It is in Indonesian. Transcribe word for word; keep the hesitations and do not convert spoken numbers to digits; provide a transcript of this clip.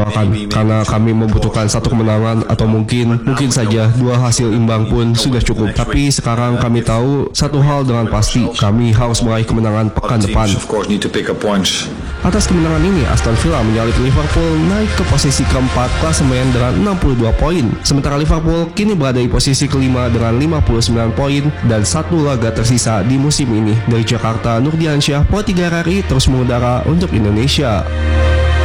mengecewakan karena kami membutuhkan satu kemenangan atau mungkin mungkin saja dua hasil imbang pun sudah cukup. Tapi sekarang kami tahu satu hal dengan pasti, kami harus meraih kemenangan pekan depan. Atas kemenangan ini, Aston Villa menyalip Liverpool naik ke posisi keempat klasemen dengan enam puluh dua poin. Sementara Liverpool kini berada di posisi kelima dengan lima puluh sembilan poin dan satu laga tersisa di musim ini. Dari Jakarta, Nurdiansyah, Pro tiga R R I terus mengudara untuk Indonesia.